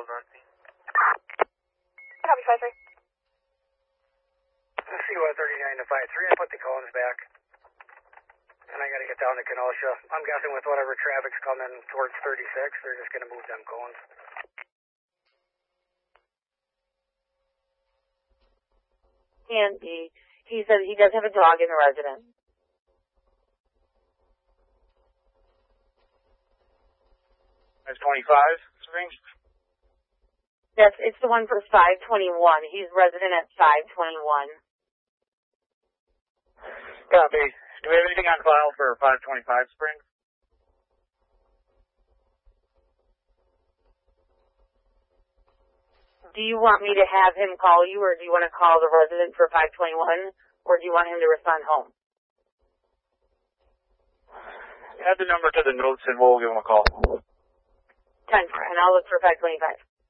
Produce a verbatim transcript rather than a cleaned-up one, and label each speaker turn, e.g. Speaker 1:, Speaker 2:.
Speaker 1: those on scene.
Speaker 2: Copy, five three.
Speaker 3: C one thirty-nine to five three, I put the cones back. And I gotta get down to Kenosha. I'm guessing with whatever traffic's coming towards thirty-six, they're just gonna move them cones.
Speaker 2: And he, he said he does have a dog in the residence.
Speaker 3: That's twenty-five, Springs?
Speaker 2: That's, it's the one for five twenty-one. He's resident at five twenty-one.
Speaker 3: Copy. Do we have anything on file for five twenty-five, Springs?
Speaker 2: Do you want me to have him call you, or do you want to call the resident for five twenty-one, or do you want him to respond home?
Speaker 3: Add the number to the notes and we'll give him a call.
Speaker 2: ten four, and I'll look for five twenty-five.